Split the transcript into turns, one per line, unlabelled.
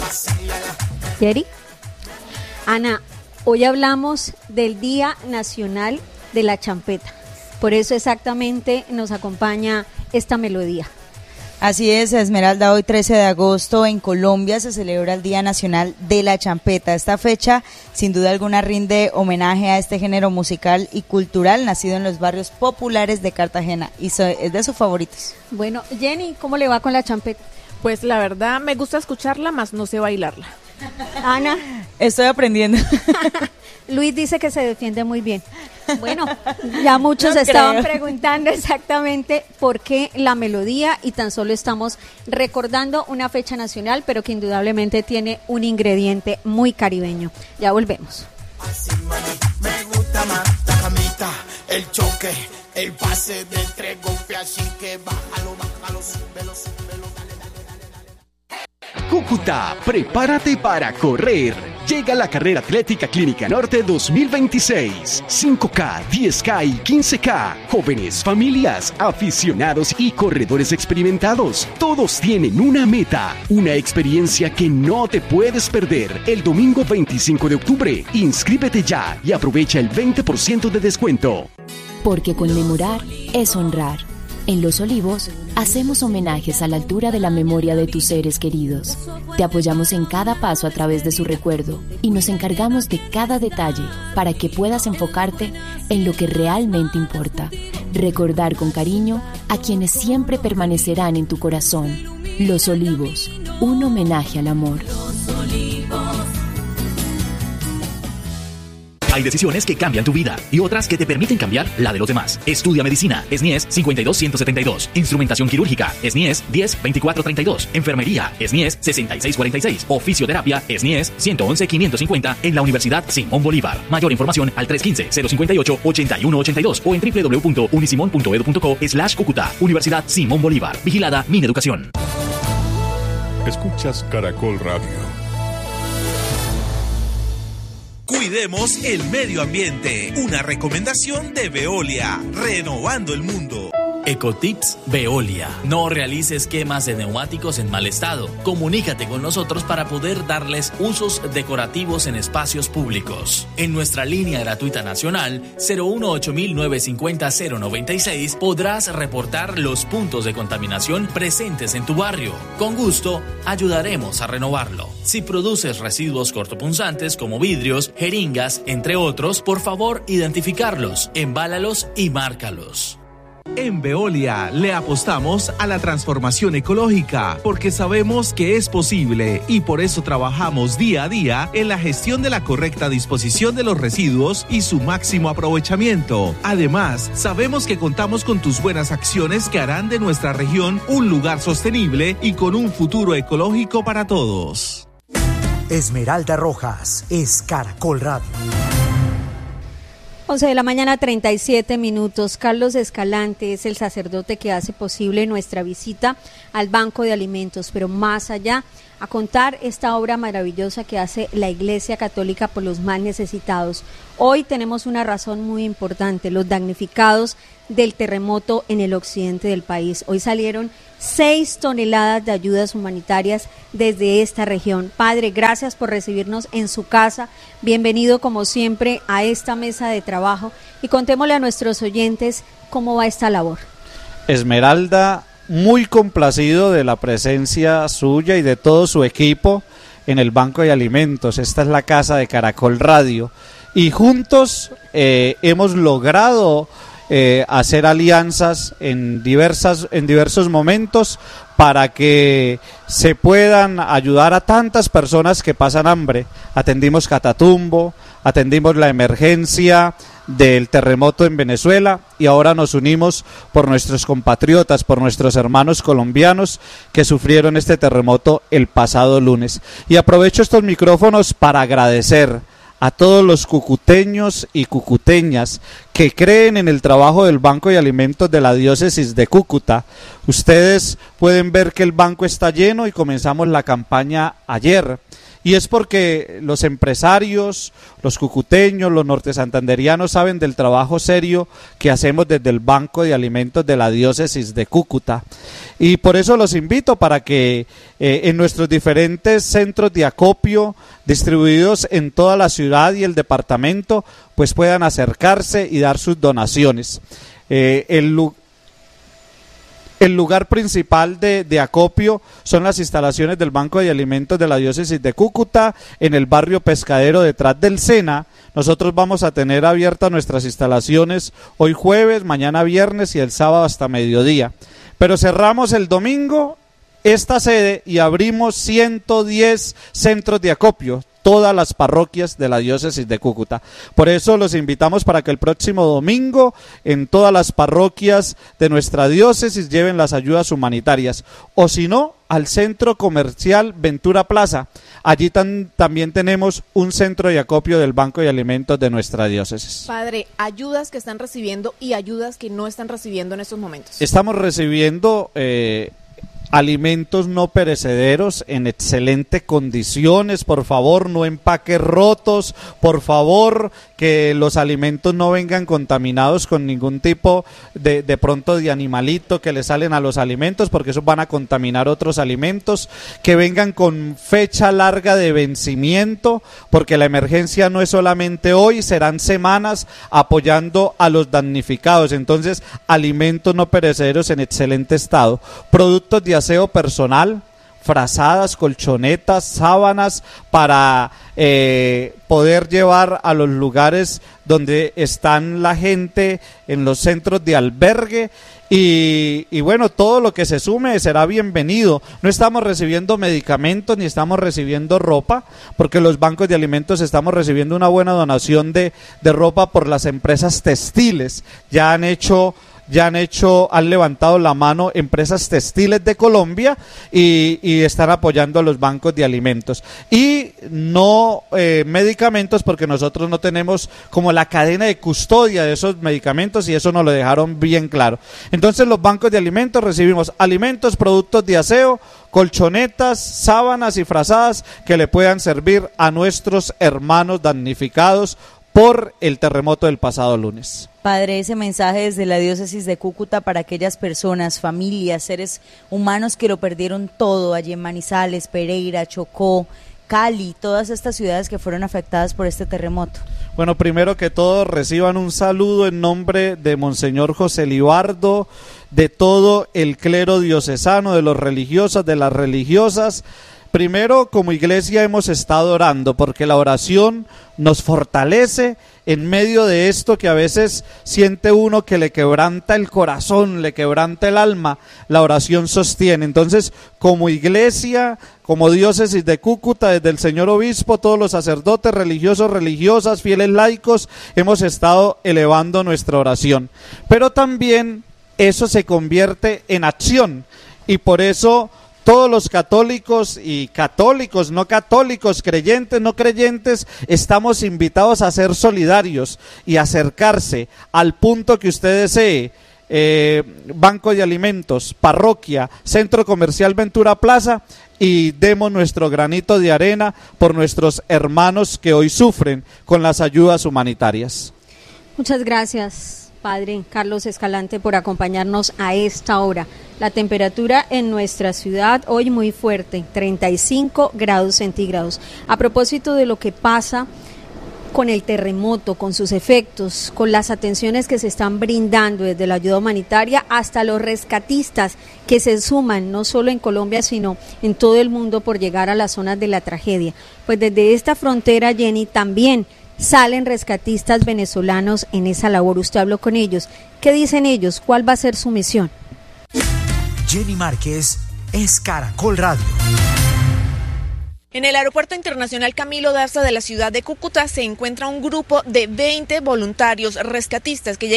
Jerry. Ana, hoy hablamos del Día Nacional de la Champeta. Por eso exactamente nos acompaña esta melodía.
Así es, Esmeralda, hoy 13 de agosto en Colombia se celebra el Día Nacional de la Champeta. Esta fecha, sin duda alguna, rinde homenaje a este género musical y cultural nacido en los barrios populares de Cartagena y es de sus favoritos.
Bueno, Jenny, ¿cómo le va con la champeta?
Pues la verdad me gusta escucharla, más no sé bailarla.
Ana.
Estoy aprendiendo.
Luis dice que se defiende muy bien. Bueno, ya muchos estaban preguntando exactamente por qué la melodía y tan solo estamos recordando una fecha nacional, pero que indudablemente tiene un ingrediente muy caribeño. Ya volvemos.
Así, mami, me gusta más la camita, el choque, el pase del tres golpes, así que bájalo, súbelo, dale.
Cúcuta, prepárate para correr. Llega la Carrera Atlética Clínica Norte 2026. 5K, 10K y 15K. Jóvenes, familias, aficionados y corredores experimentados. Todos tienen una meta, una experiencia que no te puedes perder. El domingo 25 de octubre. Inscríbete ya y aprovecha el 20% de descuento.
Porque conmemorar es honrar. En Los Olivos, hacemos homenajes a la altura de la memoria de tus seres queridos. Te apoyamos en cada paso a través de su recuerdo y nos encargamos de cada detalle para que puedas enfocarte en lo que realmente importa. Recordar con cariño a quienes siempre permanecerán en tu corazón. Los Olivos, un homenaje al amor. Los Olivos.
Hay decisiones que cambian tu vida y otras que te permiten cambiar la de los demás. Estudia medicina, SNIES 52172. Instrumentación quirúrgica, SNIES 102432. Enfermería, SNIES 6646. O fisioterapia, SNIES 111550 en la Universidad Simón Bolívar. Mayor información al 315-058-8182 o en www.unisimon.edu.co/Cúcuta. Universidad Simón Bolívar. Vigilada Mineducación.
Escuchas Caracol Radio.
Cuidemos el medio ambiente. Una recomendación de Veolia. Renovando el mundo.
Ecotips Veolia. No realices quemas de neumáticos en mal estado. Comunícate con nosotros para poder darles usos decorativos en espacios públicos. En nuestra línea gratuita nacional 018-950-096 podrás reportar los puntos de contaminación presentes en tu barrio. Con gusto, ayudaremos a renovarlo. Si produces residuos cortopunzantes como vidrios, jeringas, entre otros, por favor identificarlos, embálalos y márcalos.
En Veolia le apostamos a la transformación ecológica porque sabemos que es posible y por eso trabajamos día a día en la gestión de la correcta disposición de los residuos y su máximo aprovechamiento. Además, sabemos que contamos con tus buenas acciones que harán de nuestra región un lugar sostenible y con un futuro ecológico para todos.
Esmeralda Rojas es Caracol Radio.
11 de la mañana, 37 minutos. Carlos Escalante es el sacerdote que hace posible nuestra visita al Banco de Alimentos, pero más allá, a contar esta obra maravillosa que hace la Iglesia Católica por los más necesitados. Hoy tenemos una razón muy importante, los damnificados del terremoto en el occidente del país. Hoy salieron 6 toneladas de ayudas humanitarias desde esta región. Padre, gracias por recibirnos en su casa. Bienvenido como siempre a esta mesa de trabajo y contémosle a nuestros oyentes cómo va esta labor.
Esmeralda, muy complacido de la presencia suya y de todo su equipo en el Banco de Alimentos. Esta es la casa de Caracol Radio y juntos hemos logrado hacer alianzas en diversos momentos para que se puedan ayudar a tantas personas que pasan hambre. Atendimos Catatumbo, atendimos la emergencia del terremoto en Venezuela y ahora nos unimos por nuestros compatriotas, por nuestros hermanos colombianos que sufrieron este terremoto el pasado lunes. Y aprovecho estos micrófonos para agradecer a todos los cucuteños y cucuteñas que creen en el trabajo del Banco de Alimentos de la Diócesis de Cúcuta. Ustedes pueden ver que el banco está lleno y comenzamos la campaña ayer. y es porque los empresarios, los cucuteños, los nortesantanderianos saben del trabajo serio que hacemos desde el Banco de Alimentos de la Diócesis de Cúcuta, y por eso los invito para que en nuestros diferentes centros de acopio distribuidos en toda la ciudad y el departamento pues puedan acercarse y dar sus donaciones. El lugar principal de acopio son las instalaciones del Banco de Alimentos de la Diócesis de Cúcuta, en el barrio Pescadero, detrás del SENA. Nosotros vamos a tener abiertas nuestras instalaciones hoy jueves, mañana viernes y el sábado hasta mediodía. Pero cerramos el domingo esta sede y abrimos 110 centros de acopio, todas las parroquias de la Diócesis de Cúcuta. Por eso los invitamos para que el próximo domingo en todas las parroquias de nuestra diócesis lleven las ayudas humanitarias, o si no, al Centro Comercial Ventura Plaza. Allí también tenemos un centro de acopio del Banco de Alimentos de nuestra diócesis.
Padre, ayudas que están recibiendo y ayudas que no están recibiendo en estos momentos.
Estamos recibiendo alimentos no perecederos en excelentes condiciones, por favor, no empaques rotos, por favor, que los alimentos no vengan contaminados con ningún tipo de pronto de animalito que le salen a los alimentos, porque esos van a contaminar otros alimentos, que vengan con fecha larga de vencimiento, porque la emergencia no es solamente hoy, serán semanas apoyando a los damnificados. Entonces, alimentos no perecederos en excelente estado, productos de aseo personal, frazadas, colchonetas, sábanas para poder llevar a los lugares donde están la gente, en los centros de albergue, y bueno, todo lo que se sume será bienvenido. No estamos recibiendo medicamentos ni estamos recibiendo ropa, porque los bancos de alimentos estamos recibiendo una buena donación de ropa por las empresas textiles. Han levantado la mano empresas textiles de Colombia y están apoyando a los bancos de alimentos. Y no medicamentos, porque nosotros no tenemos como la cadena de custodia de esos medicamentos, y eso nos lo dejaron bien claro. Entonces, los bancos de alimentos recibimos alimentos, productos de aseo, colchonetas, sábanas y frazadas que le puedan servir a nuestros hermanos damnificados por el terremoto del pasado lunes.
Padre, ese mensaje desde la Diócesis de Cúcuta para aquellas personas, familias, seres humanos que lo perdieron todo allí en Manizales, Pereira, Chocó, Cali, todas estas ciudades que fueron afectadas por este terremoto.
Bueno, primero que todo, reciban un saludo en nombre de Monseñor José Libardo, de todo el clero diocesano, de los religiosos, de las religiosas. Primero, como iglesia hemos estado orando, porque la oración nos fortalece en medio de esto que a veces siente uno que le quebranta el corazón, le quebranta el alma. La oración sostiene. Entonces, como iglesia, como diócesis de Cúcuta, desde el señor obispo, todos los sacerdotes, religiosos, religiosas, fieles laicos, hemos estado elevando nuestra oración. Pero también eso se convierte en acción, y por eso todos los católicos y católicos, no católicos, creyentes, no creyentes, estamos invitados a ser solidarios y acercarse al punto que usted desee. Banco de Alimentos, parroquia, Centro Comercial Ventura Plaza, y demos nuestro granito de arena por nuestros hermanos que hoy sufren con las ayudas humanitarias.
Muchas gracias, Padre Carlos Escalante, por acompañarnos a esta hora. La temperatura en nuestra ciudad hoy muy fuerte, 35 grados centígrados. A propósito de lo que pasa con el terremoto, con sus efectos, con las atenciones que se están brindando desde la ayuda humanitaria hasta los rescatistas que se suman no solo en Colombia sino en todo el mundo por llegar a las zonas de la tragedia. Pues desde esta frontera, Jenny, también salen rescatistas venezolanos en esa labor. Usted habló con ellos. ¿Qué dicen ellos? ¿Cuál va a ser su misión?
Jenny Márquez es Caracol Radio.
En el Aeropuerto Internacional Camilo Daza de la ciudad de Cúcuta se encuentra un grupo de 20 voluntarios rescatistas que llegan